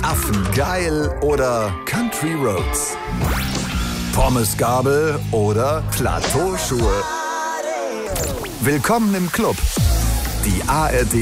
Affen geil oder Country Roads? Pommesgabel oder Plateauschuhe? Willkommen im Club. Die ARD